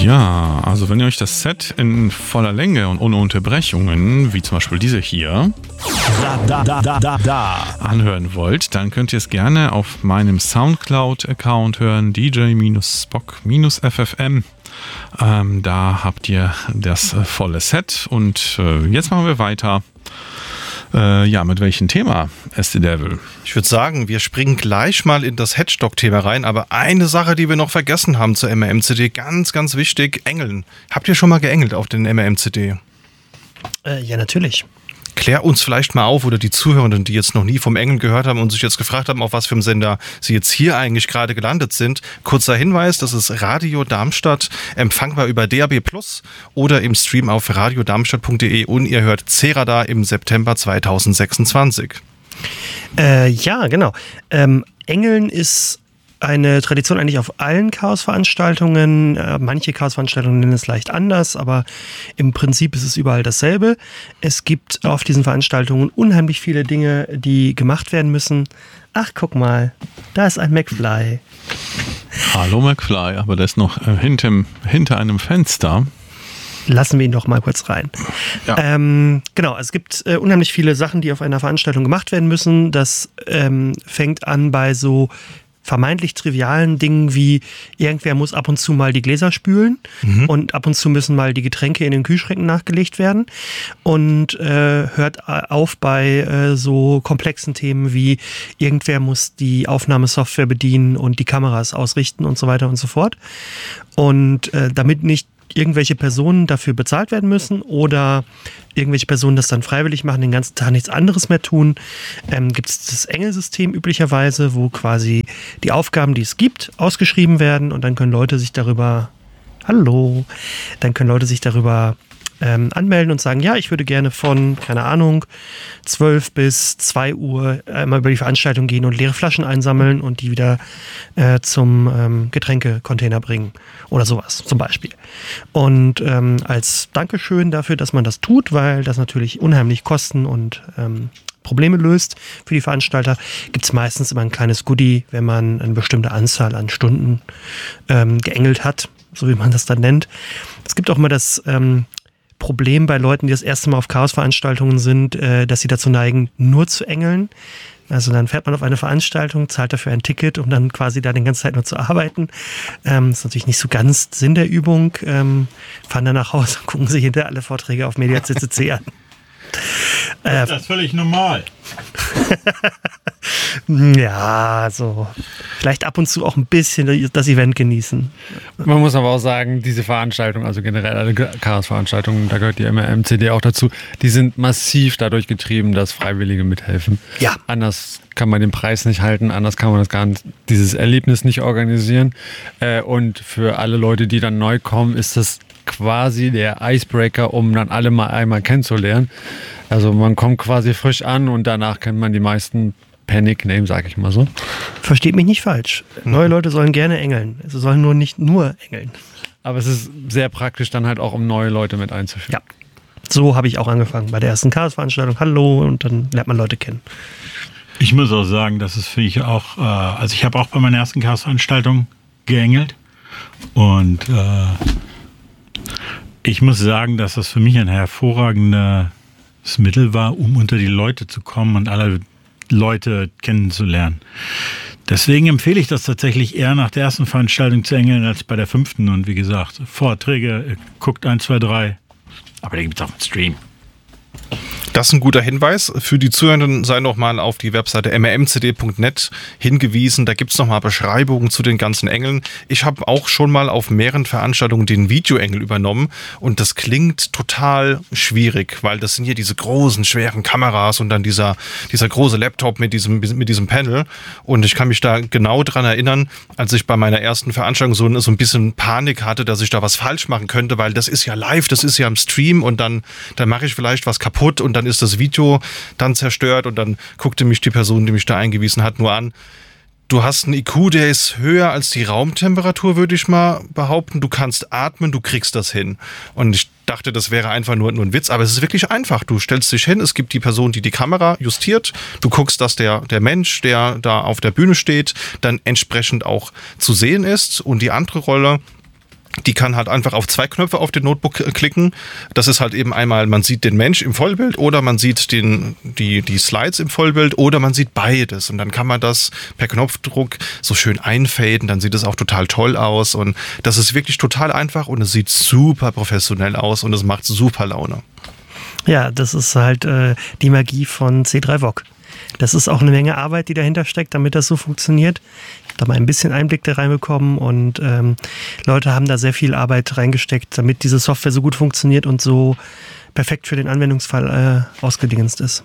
Ja, also wenn ihr euch das Set in voller Länge und ohne Unterbrechungen, wie zum Beispiel diese hier, anhören wollt, dann könnt ihr es gerne auf meinem Soundcloud-Account hören, DJ-Spock-FFM. Da habt ihr das volle Set und jetzt machen wir weiter. Mit welchem Thema, SD Devil? Ich würde sagen, wir springen gleich mal in das Hedgestock-Thema rein, aber eine Sache, die wir noch vergessen haben zur MRM-CD, ganz, ganz wichtig, Engeln. Habt ihr schon mal geengelt auf den MRM-CD? Ja, natürlich. Klär uns vielleicht mal auf, oder die Zuhörenden, die jetzt noch nie vom Engeln gehört haben und sich jetzt gefragt haben, auf was für einem Sender sie jetzt hier eigentlich gerade gelandet sind. Kurzer Hinweis, das ist Radio Darmstadt, empfangbar über DAB+ oder im Stream auf radiodarmstadt.de und ihr hört C-Radar im September 2026. Ja, genau. Engeln ist eine Tradition eigentlich auf allen Chaos-Veranstaltungen. Manche Chaos-Veranstaltungen nennen es leicht anders, aber im Prinzip ist es überall dasselbe. Es gibt auf diesen Veranstaltungen unheimlich viele Dinge, die gemacht werden müssen. Ach, guck mal, da ist ein McFly. Hallo McFly, aber der ist noch hinter einem Fenster. Lassen wir ihn doch mal kurz rein. Ja. Genau, es gibt unheimlich viele Sachen, die auf einer Veranstaltung gemacht werden müssen. Das fängt an bei so vermeintlich trivialen Dingen wie irgendwer muss ab und zu mal die Gläser spülen und ab und zu müssen mal die Getränke in den Kühlschränken nachgelegt werden und hört auf bei so komplexen Themen wie irgendwer muss die Aufnahmesoftware bedienen und die Kameras ausrichten und so weiter und so fort. Und damit nicht irgendwelche Personen dafür bezahlt werden müssen oder irgendwelche Personen das dann freiwillig machen, den ganzen Tag nichts anderes mehr tun, gibt es das Engelsystem üblicherweise, wo quasi die Aufgaben, die es gibt, ausgeschrieben werden und dann können Leute sich darüber anmelden und sagen, ja, ich würde gerne von, keine Ahnung, 12 bis 2 Uhr mal über die Veranstaltung gehen und leere Flaschen einsammeln und die wieder zum Getränkecontainer bringen oder sowas zum Beispiel. Und als Dankeschön dafür, dass man das tut, weil das natürlich unheimlich Kosten und Probleme löst für die Veranstalter, gibt es meistens immer ein kleines Goodie, wenn man eine bestimmte Anzahl an Stunden geengelt hat, so wie man das dann nennt. Es gibt auch immer das Problem bei Leuten, die das erste Mal auf Chaos-Veranstaltungen sind, dass sie dazu neigen, nur zu engeln. Also dann fährt man auf eine Veranstaltung, zahlt dafür ein Ticket, um dann quasi da die ganze Zeit nur zu arbeiten. Ist natürlich nicht so ganz Sinn der Übung. Fahren dann nach Hause und gucken sich hinterher alle Vorträge auf Media.ccc an. Das ist völlig normal. Ja, so. Vielleicht ab und zu auch ein bisschen das Event genießen. Man muss aber auch sagen, diese Veranstaltungen, also generell alle Chaos-Veranstaltungen, da gehört die MRM-CD auch dazu, die sind massiv dadurch getrieben, dass Freiwillige mithelfen. Ja. Anders kann man den Preis nicht halten, anders kann man das gar nicht, dieses Erlebnis nicht organisieren. Und für alle Leute, die dann neu kommen, ist das quasi der Icebreaker, um dann alle mal einmal kennenzulernen. Also man kommt quasi frisch an und danach kennt man die meisten per Nickname, sag ich mal so. Versteht mich nicht falsch. Neue Leute sollen gerne engeln. Sie sollen nur nicht nur engeln. Aber es ist sehr praktisch dann halt auch, um neue Leute mit einzuführen. Ja, so habe ich auch angefangen. Bei der ersten Chaos-Veranstaltung, hallo, und dann lernt man Leute kennen. Ich muss auch sagen, das ist für mich auch, also ich habe auch bei meiner ersten Chaos-Veranstaltung geengelt und ich muss sagen, dass das für mich ein hervorragendes Mittel war, um unter die Leute zu kommen und alle Leute kennenzulernen. Deswegen empfehle ich das tatsächlich eher nach der ersten Veranstaltung zu engeln als bei der 5. Und wie gesagt, Vorträge, guckt 1, 2, 3. Aber den gibt es auch im Stream. Das ist ein guter Hinweis. Für die Zuhörenden sei nochmal auf die Webseite mrmcd.net hingewiesen. Da gibt es nochmal Beschreibungen zu den ganzen Engeln. Ich habe auch schon mal auf mehreren Veranstaltungen den Videoengel übernommen und das klingt total schwierig, weil das sind hier diese großen, schweren Kameras und dann dieser große Laptop mit diesem Panel. Und ich kann mich da genau dran erinnern, als ich bei meiner ersten Veranstaltung so ein bisschen Panik hatte, dass ich da was falsch machen könnte, weil das ist ja live, das ist ja im Stream und dann mache ich vielleicht was kaputt und dann ist das Video dann zerstört und dann guckte mich die Person, die mich da eingewiesen hat, nur an. Du hast einen IQ, der ist höher als die Raumtemperatur, würde ich mal behaupten. Du kannst atmen, du kriegst das hin. Und ich dachte, das wäre einfach nur ein Witz, aber es ist wirklich einfach. Du stellst dich hin, es gibt die Person, die Kamera justiert. Du guckst, dass der Mensch, der da auf der Bühne steht, dann entsprechend auch zu sehen ist. Und die andere Rolle Die kann halt einfach auf 2 Knöpfe auf den Notebook klicken. Das ist halt eben einmal, man sieht den Mensch im Vollbild oder man sieht die Slides im Vollbild oder man sieht beides. Und dann kann man das per Knopfdruck so schön einfaden. Dann sieht es auch total toll aus. Und das ist wirklich total einfach und es sieht super professionell aus und es macht super Laune. Ja, das ist halt die Magie von C3 VOG. Das ist auch eine Menge Arbeit, die dahinter steckt, damit das so funktioniert. Ich habe da mal ein bisschen Einblick da reinbekommen und Leute haben da sehr viel Arbeit reingesteckt, damit diese Software so gut funktioniert und so perfekt für den Anwendungsfall ausgedingenst ist.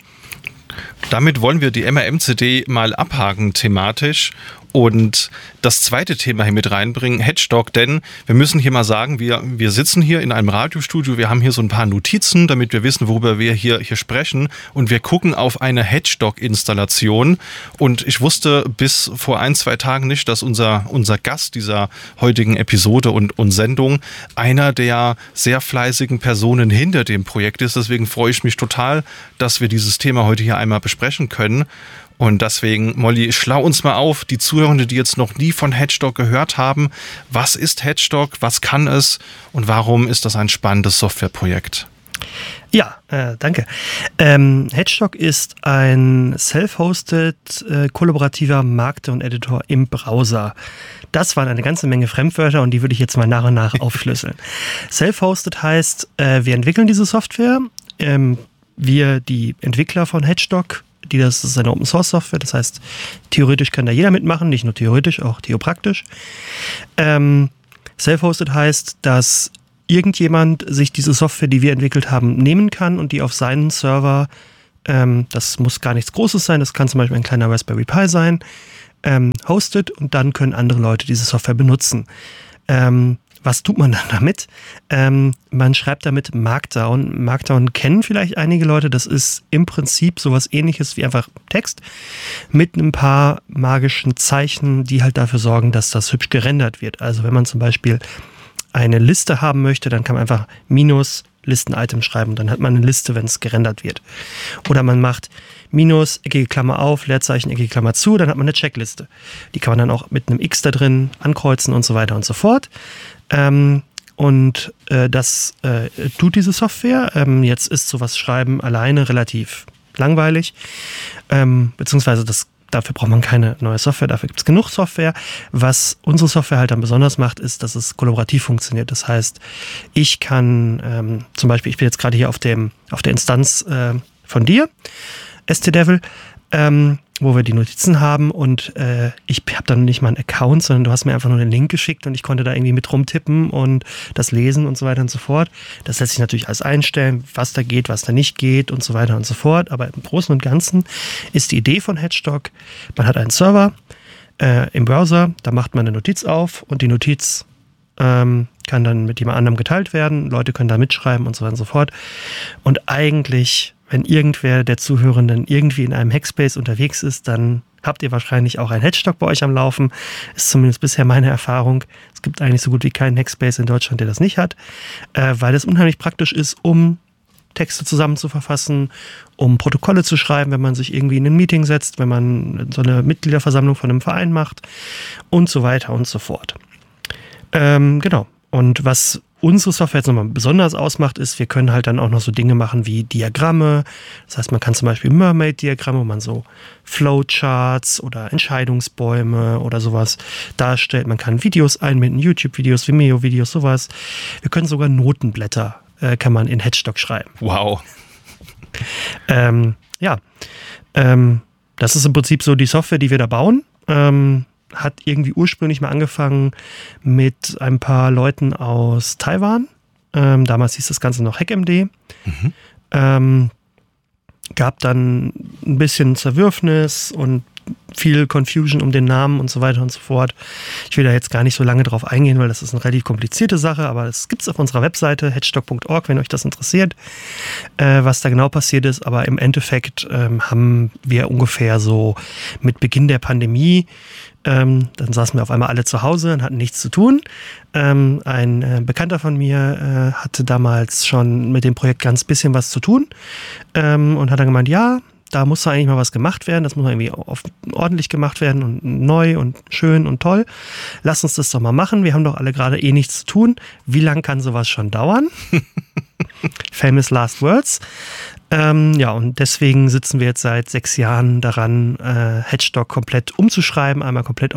Damit wollen wir die MRM-CD mal abhaken thematisch und das zweite Thema hier mit reinbringen, Hedgedog, denn wir müssen hier mal sagen, wir sitzen hier in einem Radiostudio, wir haben hier so ein paar Notizen, damit wir wissen, worüber wir hier sprechen und wir gucken auf eine Hedgedog-Installation und ich wusste bis vor 1-2 Tagen nicht, dass unser Gast dieser heutigen Episode und Sendung einer der sehr fleißigen Personen hinter dem Projekt ist, deswegen freue ich mich total, dass wir dieses Thema heute hier einmal besprechen können. Und deswegen, Molly, schlau uns mal auf, die Zuhörenden, die jetzt noch nie von Hedgedog gehört haben. Was ist Hedgedog? Was kann es? Und warum ist das ein spannendes Softwareprojekt? Ja, danke. Hedgedog ist ein self-hosted, kollaborativer Marketer und Editor im Browser. Das waren eine ganze Menge Fremdwörter und die würde ich jetzt mal nach und nach aufschlüsseln. Self-hosted heißt, wir entwickeln diese Software. Wir, die Entwickler von Hedgedog, das ist eine Open-Source-Software, das heißt, theoretisch kann da jeder mitmachen, nicht nur theoretisch, auch theopraktisch. Self-hosted heißt, dass irgendjemand sich diese Software, die wir entwickelt haben, nehmen kann und die auf seinen Server, das muss gar nichts Großes sein, das kann zum Beispiel ein kleiner Raspberry Pi sein, hostet und dann können andere Leute diese Software benutzen. Was tut man dann damit? Man schreibt damit Markdown. Markdown kennen vielleicht einige Leute. Das ist im Prinzip sowas Ähnliches wie einfach Text mit ein paar magischen Zeichen, die halt dafür sorgen, dass das hübsch gerendert wird. Also wenn man zum Beispiel eine Liste haben möchte, dann kann man einfach minus Listen-Item schreiben. Dann hat man eine Liste, wenn es gerendert wird. Oder man macht minus, eckige Klammer auf, Leerzeichen, eckige Klammer zu, dann hat man eine Checkliste. Die kann man dann auch mit einem X da drin ankreuzen und so weiter und so fort. Das tut diese Software. Jetzt ist sowas Schreiben alleine relativ langweilig, beziehungsweise dafür braucht man keine neue Software, dafür gibt es genug Software. Was unsere Software halt dann besonders macht, ist, dass es kollaborativ funktioniert. Das heißt, ich kann zum Beispiel, ich bin jetzt gerade hier auf der Instanz von dir, ST-Devil, wo wir die Notizen haben und ich habe dann nicht mal einen Account, sondern du hast mir einfach nur den Link geschickt und ich konnte da irgendwie mit rumtippen und das lesen und so weiter und so fort. Das lässt sich natürlich alles einstellen, was da geht, was da nicht geht und so weiter und so fort. Aber im Großen und Ganzen ist die Idee von Hedgedog, man hat einen Server im Browser, da macht man eine Notiz auf und die Notiz kann dann mit jemand anderem geteilt werden, Leute können da mitschreiben und so weiter und so fort. Und eigentlich, wenn irgendwer der Zuhörenden irgendwie in einem Hackspace unterwegs ist, dann habt ihr wahrscheinlich auch ein Hedgedog bei euch am Laufen. Ist zumindest bisher meine Erfahrung. Es gibt eigentlich so gut wie keinen Hackspace in Deutschland, der das nicht hat, weil es unheimlich praktisch ist, um Texte zusammen zu verfassen, um Protokolle zu schreiben, wenn man sich irgendwie in ein Meeting setzt, wenn man so eine Mitgliederversammlung von einem Verein macht und so weiter und so fort. Genau. Und was unsere Software jetzt nochmal besonders ausmacht, ist, wir können halt dann auch noch so Dinge machen wie Diagramme. Das heißt, man kann zum Beispiel Mermaid-Diagramme, wo man so Flowcharts oder Entscheidungsbäume oder sowas darstellt. Man kann Videos einbinden, YouTube-Videos, Vimeo-Videos, sowas. Wir können sogar Notenblätter, kann man in Hedgedog schreiben. Wow. Das ist im Prinzip so die Software, die wir da bauen. Hat irgendwie ursprünglich mal angefangen mit ein paar Leuten aus Taiwan. Damals hieß das Ganze noch HackMD. Gab dann ein bisschen Zerwürfnis und viel Confusion um den Namen und so weiter und so fort. Ich will da jetzt gar nicht so lange drauf eingehen, weil das ist eine relativ komplizierte Sache, aber das gibt es auf unserer Webseite hedgedog.org, wenn euch das interessiert, was da genau passiert ist. Aber im Endeffekt haben wir ungefähr so mit Beginn der Pandemie, dann saßen wir auf einmal alle zu Hause und hatten nichts zu tun. Ein Bekannter von mir hatte damals schon mit dem Projekt ganz bisschen was zu tun und hat dann gemeint, ja, da muss da eigentlich mal was gemacht werden, das muss irgendwie ordentlich gemacht werden und neu und schön und toll. Lass uns das doch mal machen, wir haben doch alle gerade nichts zu tun. Wie lange kann sowas schon dauern? Famous last words. Ja, und deswegen sitzen wir jetzt seit 6 Jahren daran, Hedgestock komplett umzuschreiben, einmal komplett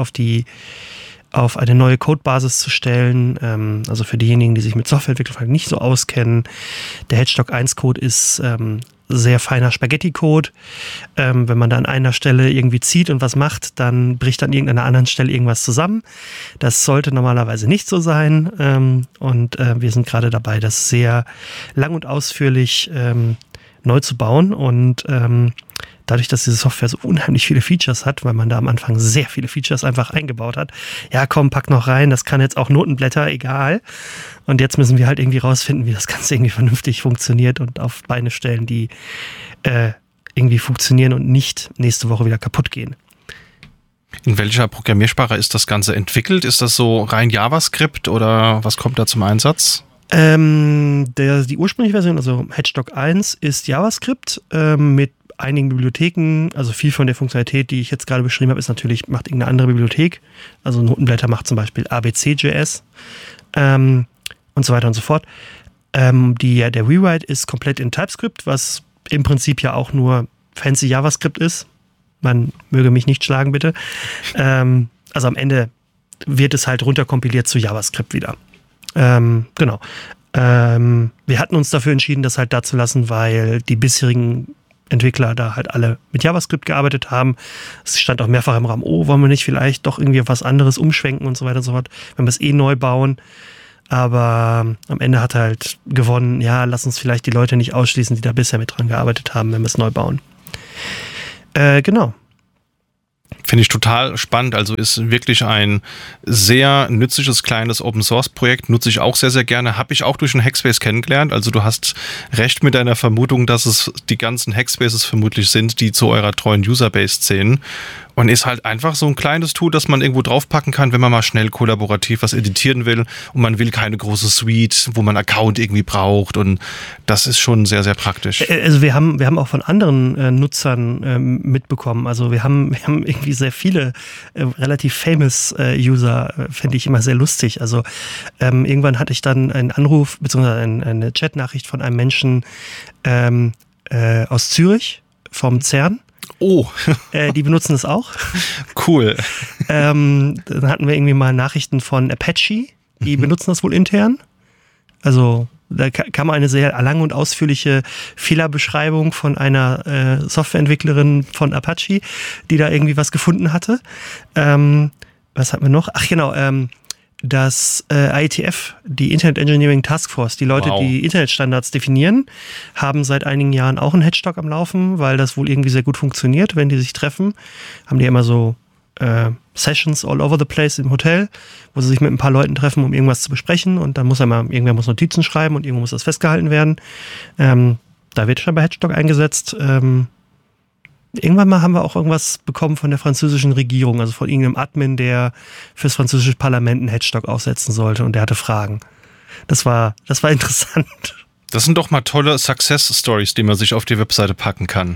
auf eine neue Codebasis zu stellen. Also für diejenigen, die sich mit Softwareentwicklung nicht so auskennen, der Hedgestock 1 Code ist sehr feiner Spaghetti-Code. Wenn man da an einer Stelle irgendwie zieht und was macht, dann bricht an irgendeiner anderen Stelle irgendwas zusammen. Das sollte normalerweise nicht so sein. Und wir sind gerade dabei, das sehr lang und ausführlich neu zu bauen. Und dadurch, dass diese Software so unheimlich viele Features hat, weil man da am Anfang sehr viele Features einfach eingebaut hat, ja komm, pack noch rein, das kann jetzt auch Notenblätter, egal. Und jetzt müssen wir halt irgendwie rausfinden, wie das Ganze irgendwie vernünftig funktioniert und auf Beine stellen, die irgendwie funktionieren und nicht nächste Woche wieder kaputt gehen. In welcher Programmiersprache ist das Ganze entwickelt? Ist das so rein JavaScript oder was kommt da zum Einsatz? Die ursprüngliche Version, also Hedgestock 1, ist JavaScript mit einigen Bibliotheken. Also viel von der Funktionalität, die ich jetzt gerade beschrieben habe, ist natürlich, macht irgendeine andere Bibliothek. Also Notenblätter macht zum Beispiel ABC.js und so weiter und so fort. Der Rewrite ist komplett in TypeScript, was im Prinzip ja auch nur fancy JavaScript ist. Man möge mich nicht schlagen, bitte. Also am Ende wird es halt runterkompiliert zu JavaScript wieder. Genau. Wir hatten uns dafür entschieden, das halt da zu lassen, weil die bisherigen Entwickler da halt alle mit JavaScript gearbeitet haben. Es stand auch mehrfach im Raum, wollen wir nicht vielleicht doch irgendwie auf was anderes umschwenken und so weiter und so fort, wenn wir es neu bauen. Aber am Ende hat halt gewonnen, ja, lass uns vielleicht die Leute nicht ausschließen, die da bisher mit dran gearbeitet haben, wenn wir es neu bauen. Genau. Finde ich total spannend. Also ist wirklich ein sehr nützliches kleines Open-Source-Projekt. Nutze ich auch sehr, sehr gerne. Habe ich auch durch den Hackspace kennengelernt. Also du hast recht mit deiner Vermutung, dass es die ganzen Hackspaces vermutlich sind, die zu eurer treuen Userbase zählen. Und ist halt einfach so ein kleines Tool, das man irgendwo draufpacken kann, wenn man mal schnell kollaborativ was editieren will und man will keine große Suite, wo man einen Account irgendwie braucht, und das ist schon sehr, sehr praktisch. Also wir haben auch von anderen Nutzern mitbekommen, also wir haben irgendwie sehr viele relativ famous User, finde ich immer sehr lustig. Also irgendwann hatte ich dann einen Anruf bzw. eine Chatnachricht von einem Menschen aus Zürich vom CERN. Oh. Die benutzen es auch. Cool. Dann hatten wir irgendwie mal Nachrichten von Apache, die benutzen das wohl intern. Also da kam eine sehr lange und ausführliche Fehlerbeschreibung von einer Softwareentwicklerin von Apache, die da irgendwie was gefunden hatte. Was hatten wir noch? Ach genau, das IETF, die Internet Engineering Task Force, die Leute, die Internetstandards definieren, haben seit einigen Jahren auch einen Hedgestock am Laufen, weil das wohl irgendwie sehr gut funktioniert, wenn die sich treffen. Haben die immer so Sessions all over the place im Hotel, wo sie sich mit ein paar Leuten treffen, um irgendwas zu besprechen, und dann muss irgendwer muss Notizen schreiben und irgendwo muss das festgehalten werden. Da wird schon bei Hedgestock eingesetzt. Irgendwann mal haben wir auch irgendwas bekommen von der französischen Regierung, also von irgendeinem Admin, der fürs französische Parlament einen Hedgestock aufsetzen sollte, und der hatte Fragen. Das war interessant. Das sind doch mal tolle Success-Stories, die man sich auf die Webseite packen kann.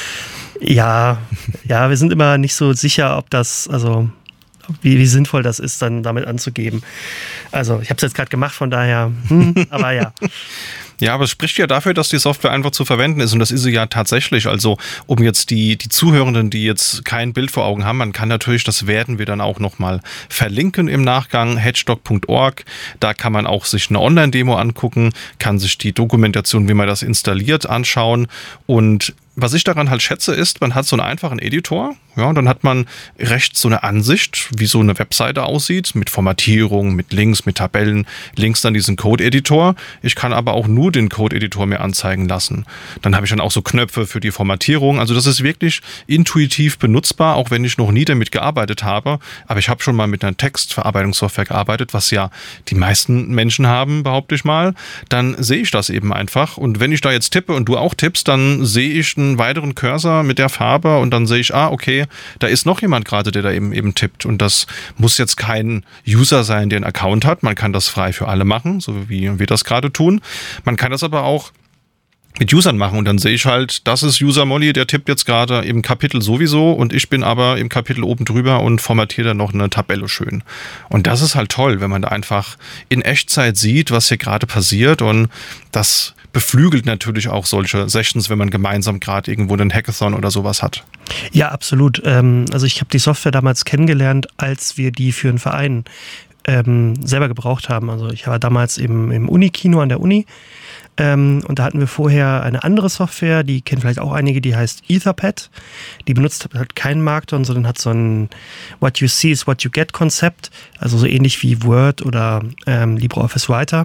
Ja, wir sind immer nicht so sicher, ob das, also wie sinnvoll das ist, dann damit anzugeben. Also ich habe es jetzt gerade gemacht, von daher, aber ja. Ja, aber es spricht ja dafür, dass die Software einfach zu verwenden ist, und das ist sie ja tatsächlich. Also um jetzt die Zuhörenden, die jetzt kein Bild vor Augen haben, man kann natürlich, das werden wir dann auch nochmal verlinken im Nachgang, hedgestock.org. Da kann man auch sich eine Online-Demo angucken, kann sich die Dokumentation, wie man das installiert, anschauen. Und was ich daran halt schätze, ist, man hat so einen einfachen Editor, ja, und dann hat man rechts so eine Ansicht, wie so eine Webseite aussieht, mit Formatierung, mit Links, mit Tabellen, links dann diesen Code-Editor. Ich kann aber auch nur den Code-Editor mir anzeigen lassen. Dann habe ich dann auch so Knöpfe für die Formatierung. Also das ist wirklich intuitiv benutzbar, auch wenn ich noch nie damit gearbeitet habe. Aber ich habe schon mal mit einer Textverarbeitungssoftware gearbeitet, was ja die meisten Menschen haben, behaupte ich mal. Dann sehe ich das eben einfach. Und wenn ich da jetzt tippe und du auch tippst, dann sehe ich einen weiteren Cursor mit der Farbe, und dann sehe ich, okay, da ist noch jemand gerade, der da eben tippt. Und das muss jetzt kein User sein, der einen Account hat. Man kann das frei für alle machen, so wie wir das gerade tun. Man kann das aber auch mit Usern machen und dann sehe ich halt, das ist User Molly, der tippt jetzt gerade im Kapitel sowieso und ich bin aber im Kapitel oben drüber und formatiere dann noch eine Tabelle schön. Und das ist halt toll, wenn man da einfach in Echtzeit sieht, was hier gerade passiert, und das beflügelt natürlich auch solche Sessions, wenn man gemeinsam gerade irgendwo einen Hackathon oder sowas hat. Ja, absolut. Also ich habe die Software damals kennengelernt, als wir die für einen Verein selber gebraucht haben. Also ich war damals im Unikino an der Uni. Und da hatten wir vorher eine andere Software, die kennen vielleicht auch einige, die heißt Etherpad. Die benutzt halt keinen Markdown, sondern hat so ein What you see is what you get Konzept, also so ähnlich wie Word oder LibreOffice Writer.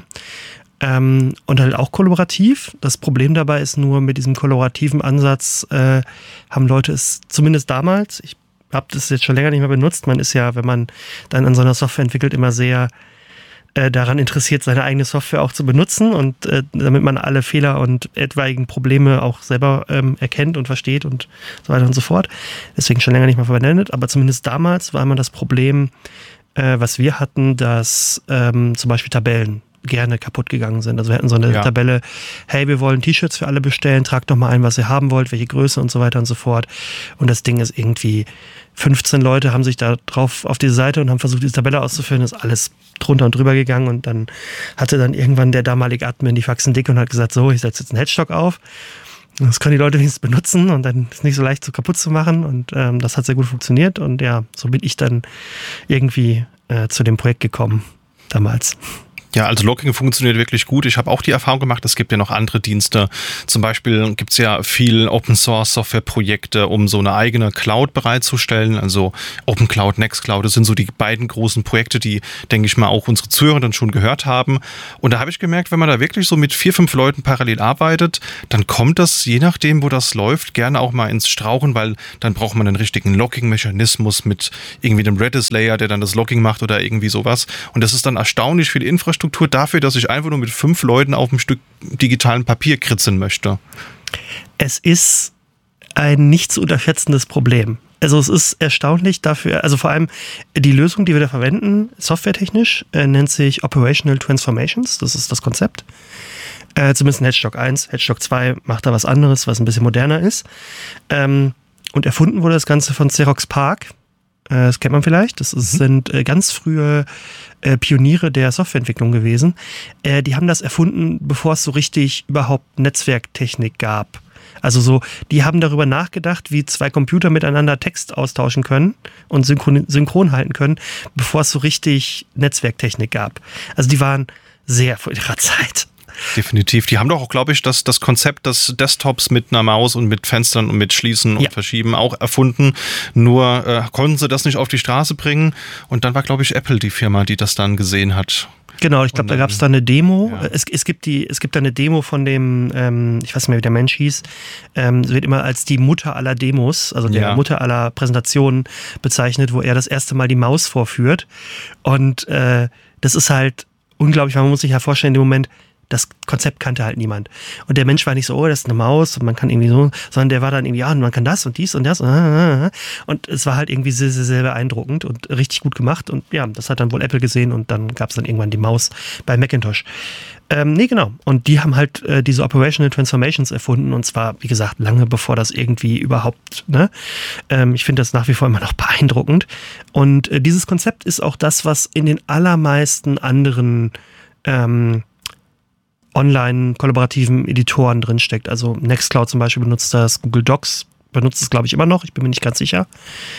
Und halt auch kollaborativ. Das Problem dabei ist nur, mit diesem kollaborativen Ansatz haben Leute es zumindest damals, ich habe das jetzt schon länger nicht mehr benutzt, man ist ja, wenn man dann an so einer Software entwickelt, immer sehr daran interessiert, seine eigene Software auch zu benutzen und damit man alle Fehler und etwaigen Probleme auch selber erkennt und versteht und so weiter und so fort. Deswegen schon länger nicht mehr verwendet, aber zumindest damals war immer das Problem, was wir hatten, dass zum Beispiel Tabellen gerne kaputt gegangen sind. Also wir hatten so eine Tabelle, hey, wir wollen T-Shirts für alle bestellen, tragt doch mal ein, was ihr haben wollt, welche Größe und so weiter und so fort. Und das Ding ist irgendwie, 15 Leute haben sich da drauf auf die Seite und haben versucht, diese Tabelle auszufüllen, ist alles drunter und drüber gegangen und dann hatte dann irgendwann der damalige Admin die Faxen dick und hat gesagt, so, ich setze jetzt einen Headstock auf. Das können die Leute wenigstens benutzen und dann ist nicht so leicht so kaputt zu machen und das hat sehr gut funktioniert und ja, so bin ich dann irgendwie zu dem Projekt gekommen damals. Ja, also Logging funktioniert wirklich gut. Ich habe auch die Erfahrung gemacht, es gibt ja noch andere Dienste. Zum Beispiel gibt es ja viel Open-Source-Software-Projekte, um so eine eigene Cloud bereitzustellen. Also Open Cloud, Nextcloud, das sind so die beiden großen Projekte, die, denke ich mal, auch unsere Zuhörer dann schon gehört haben. Und da habe ich gemerkt, wenn man da wirklich so mit 4, 5 Leuten parallel arbeitet, dann kommt das, je nachdem, wo das läuft, gerne auch mal ins Strauchen, weil dann braucht man einen richtigen Logging-Mechanismus mit irgendwie einem Redis-Layer, der dann das Logging macht oder irgendwie sowas. Und das ist dann erstaunlich viel Infrastruktur dafür, dass ich einfach nur mit 5 Leuten auf ein Stück digitalen Papier kritzeln möchte. Es ist ein nicht zu unterschätzendes Problem. Also es ist erstaunlich dafür, also vor allem die Lösung, die wir da verwenden, softwaretechnisch, nennt sich Operational Transformations, das ist das Konzept. Zumindest in Hedgehog 1, Hedgehog 2 macht da was anderes, was ein bisschen moderner ist. Und erfunden wurde das Ganze von Xerox PARC. Das kennt man vielleicht. Das sind ganz frühe Pioniere der Softwareentwicklung gewesen. Die haben das erfunden, bevor es so richtig überhaupt Netzwerktechnik gab. Also so, die haben darüber nachgedacht, wie 2 Computer miteinander Text austauschen können und synchron halten können, bevor es so richtig Netzwerktechnik gab. Also die waren sehr vor ihrer Zeit. Definitiv. Die haben doch auch, glaube ich, das Konzept des Desktops mit einer Maus und mit Fenstern und mit Schließen und Verschieben auch erfunden. Nur konnten sie das nicht auf die Straße bringen. Und dann war, glaube ich, Apple die Firma, die das dann gesehen hat. Genau, ich glaube, da gab es da eine Demo. Ja. Es gibt da eine Demo von dem, ich weiß nicht mehr, wie der Mensch hieß. Es wird immer als die Mutter aller Demos, also der Mutter aller Präsentationen bezeichnet, wo er das erste Mal die Maus vorführt. Und das ist halt unglaublich, man muss sich ja vorstellen, in dem Moment, das Konzept kannte halt niemand. Und der Mensch war nicht so, oh, das ist eine Maus und man kann irgendwie so, sondern der war dann irgendwie, ja, und man kann das und dies und das. Und es war halt irgendwie sehr, sehr, sehr beeindruckend und richtig gut gemacht. Und ja, das hat dann wohl Apple gesehen und dann gab es dann irgendwann die Maus bei Macintosh. Nee, genau. Und die haben halt diese Operational Transformations erfunden und zwar, wie gesagt, lange bevor das irgendwie überhaupt, ne? Ich finde das nach wie vor immer noch beeindruckend. Und dieses Konzept ist auch das, was in den allermeisten anderen online-kollaborativen Editoren drinsteckt. Also Nextcloud zum Beispiel benutzt das, Google Docs benutzt es, glaube ich, immer noch. Ich bin mir nicht ganz sicher.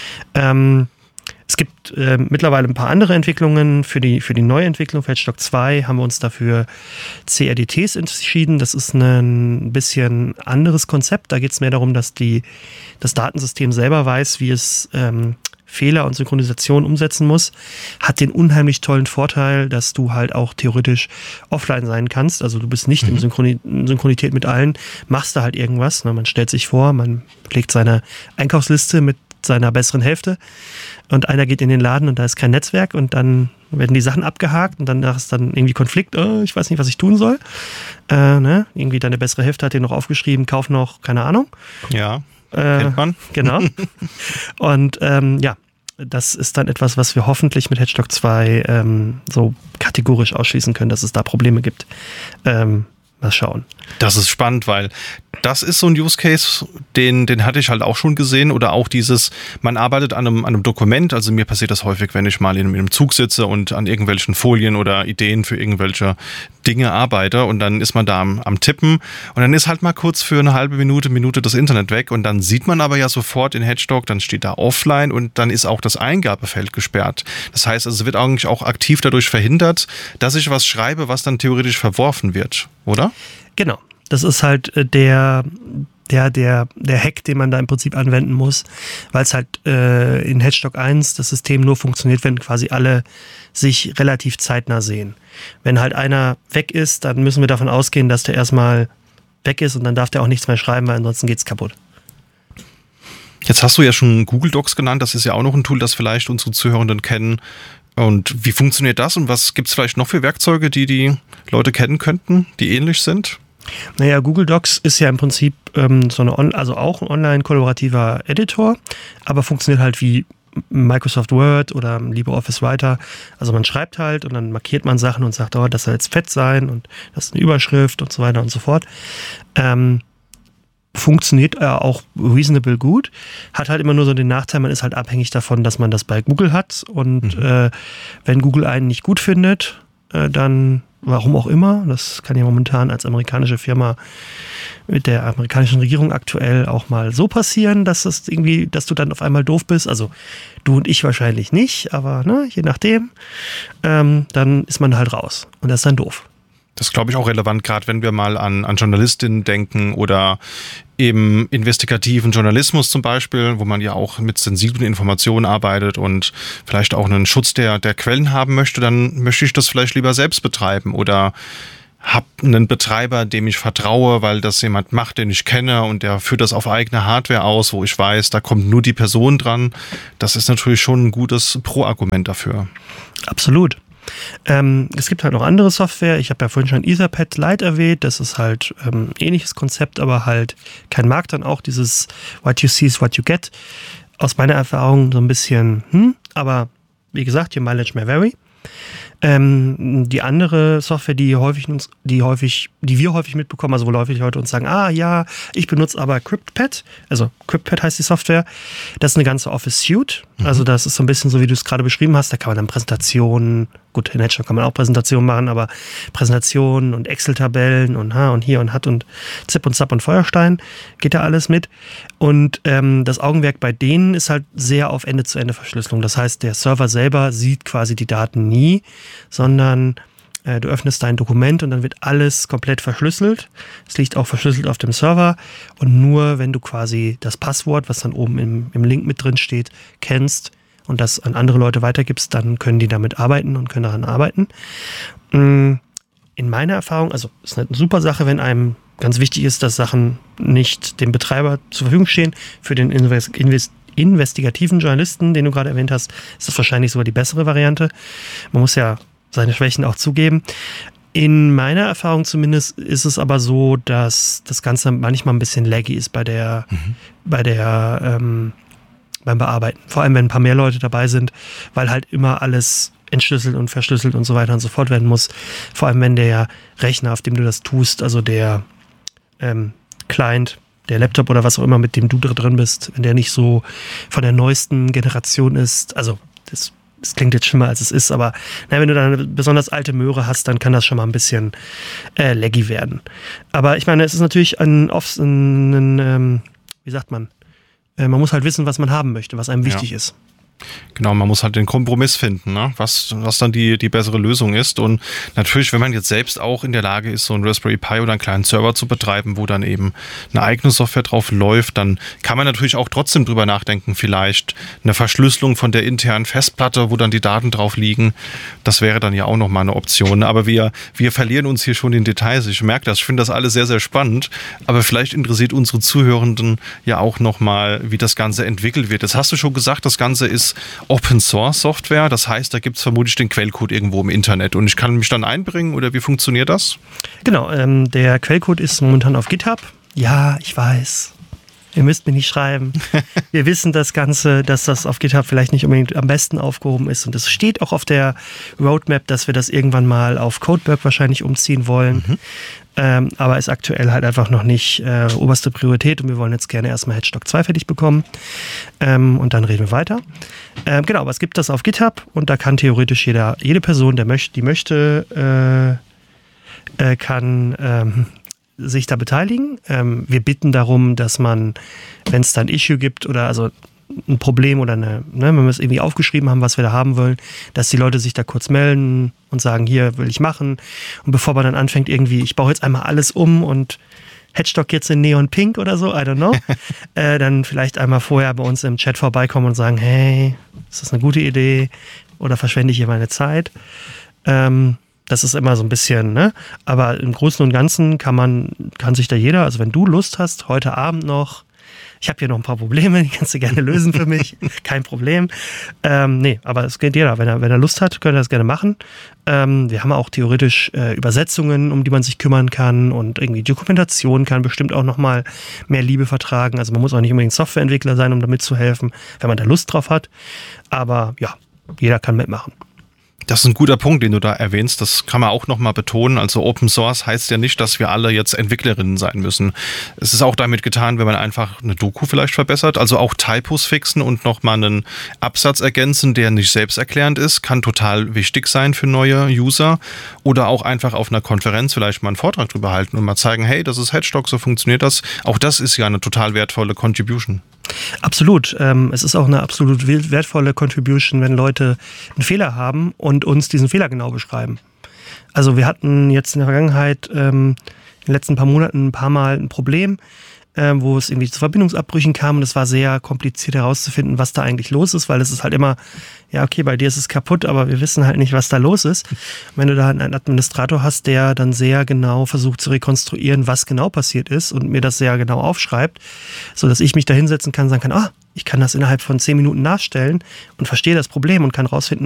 Es gibt mittlerweile ein paar andere Entwicklungen. Für die Neuentwicklung, für Hedgehog 2, haben wir uns dafür CRDTs entschieden. Das ist ein bisschen anderes Konzept. Da geht es mehr darum, dass das Datensystem selber weiß, wie es Fehler und Synchronisation umsetzen muss, hat den unheimlich tollen Vorteil, dass du halt auch theoretisch offline sein kannst. Also du bist nicht in Synchronität mit allen, machst da halt irgendwas. Ne? Man stellt sich vor, man legt seine Einkaufsliste mit seiner besseren Hälfte und einer geht in den Laden und da ist kein Netzwerk und dann werden die Sachen abgehakt und dann ist dann irgendwie Konflikt, ich weiß nicht, was ich tun soll. Ne? Irgendwie deine bessere Hälfte hat dir noch aufgeschrieben, kauf noch, keine Ahnung. Ja. Kennt man. Genau. Und das ist dann etwas, was wir hoffentlich mit Hedgehog 2 so kategorisch ausschließen können, dass es da Probleme gibt. Mal schauen. Das ist spannend, weil das ist so ein Use Case, den hatte ich halt auch schon gesehen. Oder auch dieses, man arbeitet an einem Dokument. Also mir passiert das häufig, wenn ich mal in einem Zug sitze und an irgendwelchen Folien oder Ideen für irgendwelche Dinge arbeite. Und dann ist man da am Tippen. Und dann ist halt mal kurz für eine halbe Minute das Internet weg. Und dann sieht man aber ja sofort in HedgeDoc, dann steht da offline und dann ist auch das Eingabefeld gesperrt. Das heißt, also es wird eigentlich auch aktiv dadurch verhindert, dass ich was schreibe, was dann theoretisch verworfen wird, oder? Genau. Das ist halt der Hack, den man da im Prinzip anwenden muss, weil es halt in HedgeDoc 1 das System nur funktioniert, wenn quasi alle sich relativ zeitnah sehen. Wenn halt einer weg ist, dann müssen wir davon ausgehen, dass der erstmal weg ist und dann darf der auch nichts mehr schreiben, weil ansonsten geht's kaputt. Jetzt hast du ja schon Google Docs genannt, das ist ja auch noch ein Tool, das vielleicht unsere Zuhörenden kennen. Und wie funktioniert das und was gibt es vielleicht noch für Werkzeuge, die Leute kennen könnten, die ähnlich sind? Naja, Google Docs ist ja im Prinzip also auch ein online-kollaborativer Editor, aber funktioniert halt wie Microsoft Word oder LibreOffice Writer. Also man schreibt halt und dann markiert man Sachen und sagt, das soll jetzt fett sein und das ist eine Überschrift und so weiter und so fort. Funktioniert auch reasonable gut. Hat halt immer nur so den Nachteil, man ist halt abhängig davon, dass man das bei Google hat und wenn Google einen nicht gut findet, dann warum auch immer, das kann ja momentan als amerikanische Firma mit der amerikanischen Regierung aktuell auch mal so passieren, dass du dann auf einmal doof bist. Also du und ich wahrscheinlich nicht, aber je nachdem, dann ist man halt raus und das ist dann doof. Das ist, glaube ich, auch relevant, gerade wenn wir mal an Journalistinnen denken oder eben investigativen Journalismus zum Beispiel, wo man ja auch mit sensiblen Informationen arbeitet und vielleicht auch einen Schutz der Quellen haben möchte, dann möchte ich das vielleicht lieber selbst betreiben oder habe einen Betreiber, dem ich vertraue, weil das jemand macht, den ich kenne und der führt das auf eigene Hardware aus, wo ich weiß, da kommt nur die Person dran. Das ist natürlich schon ein gutes Pro-Argument dafür. Absolut. Es gibt halt noch andere Software. Ich habe ja vorhin schon Etherpad Lite erwähnt. Das ist halt ähnliches Konzept, aber halt kein Markt. Dann auch dieses What you see is what you get. Aus meiner Erfahrung so ein bisschen, aber wie gesagt, your mileage may vary. Die andere Software, die wir häufig mitbekommen, also wo Leute uns sagen, ja, ich benutze aber CryptPad, also CryptPad heißt die Software, das ist eine ganze Office Suite, also das ist so ein bisschen so, wie du es gerade beschrieben hast, da kann man dann Präsentationen, gut, in HedgeDoc kann man auch Präsentationen machen, aber Präsentationen und Excel-Tabellen und hier und hat und Zip und Zap und Feuerstein, geht da alles mit und das Augenmerk bei denen ist halt sehr auf Ende-zu-Ende-Verschlüsselung, das heißt, der Server selber sieht quasi die Daten nie, sondern du öffnest dein Dokument und dann wird alles komplett verschlüsselt. Es liegt auch verschlüsselt auf dem Server und nur wenn du quasi das Passwort, was dann oben im Link mit drin steht, kennst und das an andere Leute weitergibst, dann können die damit arbeiten und können daran arbeiten. In meiner Erfahrung, also ist eine super Sache, wenn einem ganz wichtig ist, dass Sachen nicht dem Betreiber zur Verfügung stehen. Für den investigativen Journalisten, den du gerade erwähnt hast, ist das wahrscheinlich sogar die bessere Variante. Man muss ja seine Schwächen auch zugeben. In meiner Erfahrung zumindest ist es aber so, dass das Ganze manchmal ein bisschen laggy ist beim Bearbeiten. Vor allem, wenn ein paar mehr Leute dabei sind, weil halt immer alles entschlüsselt und verschlüsselt und so weiter und so fort werden muss. Vor allem, wenn der Rechner, auf dem du das tust, also der Client, der Laptop oder was auch immer, mit dem du drin bist, wenn der nicht so von der neuesten Generation ist, also das klingt jetzt schlimmer, als es ist, aber wenn du da eine besonders alte Möhre hast, dann kann das schon mal ein bisschen laggy werden. Aber ich meine, es ist natürlich wie sagt man, man muss halt wissen, was man haben möchte, was einem wichtig ist. Genau, man muss halt den Kompromiss finden, ne? was dann die bessere Lösung ist. Und natürlich, wenn man jetzt selbst auch in der Lage ist, so einen Raspberry Pi oder einen kleinen Server zu betreiben, wo dann eben eine eigene Software drauf läuft, dann kann man natürlich auch trotzdem drüber nachdenken, vielleicht eine Verschlüsselung von der internen Festplatte, wo dann die Daten drauf liegen. Das wäre dann ja auch nochmal eine Option. Aber wir verlieren uns hier schon in Details. Ich merke das, ich finde das alles sehr, sehr spannend. Aber vielleicht interessiert unsere Zuhörenden ja auch nochmal, wie das Ganze entwickelt wird. Das hast du schon gesagt, das Ganze ist Open Source Software, das heißt, da gibt es vermutlich den Quellcode irgendwo im Internet und ich kann mich dann einbringen oder wie funktioniert das? Genau, der Quellcode ist momentan auf GitHub. Ja, ich weiß. Ihr müsst mir nicht schreiben. Wir wissen das Ganze, dass das auf GitHub vielleicht nicht unbedingt am besten aufgehoben ist. Und es steht auch auf der Roadmap, dass wir das irgendwann mal auf Codeberg wahrscheinlich umziehen wollen. Aber ist aktuell halt einfach noch nicht oberste Priorität. Und wir wollen jetzt gerne erstmal Hedgehog 2 fertig bekommen. Und dann reden wir weiter. Genau, aber es gibt das auf GitHub. Und da kann theoretisch jede Person, die möchte, kann sich da beteiligen. Wir bitten darum, dass man, wenn es da ein Issue gibt oder also ein Problem oder wenn wir es irgendwie aufgeschrieben haben, was wir da haben wollen, dass die Leute sich da kurz melden und sagen, hier will ich machen. Und bevor man dann anfängt irgendwie, ich baue jetzt einmal alles um und Hedgehog jetzt in Neon Pink oder so, I don't know, dann vielleicht einmal vorher bei uns im Chat vorbeikommen und sagen, hey, ist das eine gute Idee oder verschwende ich hier meine Zeit? Das ist immer so ein bisschen, ne? Aber im Großen und Ganzen kann sich da jeder, also wenn du Lust hast, heute Abend noch, ich habe hier noch ein paar Probleme, die kannst du gerne lösen für mich, kein Problem. Nee, aber es geht jeder, wenn er Lust hat, könnt ihr das gerne machen. Wir haben auch theoretisch Übersetzungen, um die man sich kümmern kann und irgendwie Dokumentation kann bestimmt auch nochmal mehr Liebe vertragen. Also man muss auch nicht unbedingt Softwareentwickler sein, um da mitzuhelfen, wenn man da Lust drauf hat. Aber ja, jeder kann mitmachen. Das ist ein guter Punkt, den du da erwähnst. Das kann man auch nochmal betonen. Also Open Source heißt ja nicht, dass wir alle jetzt Entwicklerinnen sein müssen. Es ist auch damit getan, wenn man einfach eine Doku vielleicht verbessert. Also auch Typos fixen und nochmal einen Absatz ergänzen, der nicht selbsterklärend ist, kann total wichtig sein für neue User. Oder auch einfach auf einer Konferenz vielleicht mal einen Vortrag drüber halten und mal zeigen, hey, das ist Hedgehog, so funktioniert das. Auch das ist ja eine total wertvolle Contribution. Absolut. Es ist auch eine absolut wertvolle Contribution, wenn Leute einen Fehler haben und uns diesen Fehler genau beschreiben. Also wir hatten jetzt in der Vergangenheit, in den letzten paar Monaten ein paar Mal ein Problem, wo es irgendwie zu Verbindungsabbrüchen kam und es war sehr kompliziert herauszufinden, was da eigentlich los ist, weil es ist halt immer, ja okay, bei dir ist es kaputt, aber wir wissen halt nicht, was da los ist. Und wenn du da einen Administrator hast, der dann sehr genau versucht zu rekonstruieren, was genau passiert ist und mir das sehr genau aufschreibt, sodass ich mich da hinsetzen kann und sagen kann, ich kann das innerhalb von 10 Minuten nachstellen und verstehe das Problem und kann rausfinden,